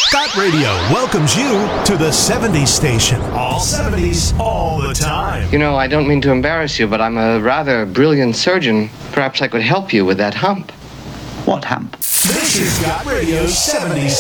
Scott Radio welcomes you to the 70s station. All 70s, all the time. You know, I don't mean to embarrass you, but I'm a rather brilliant surgeon. Perhaps I could help you with that hump. What hump? This is Scott Radio's 70s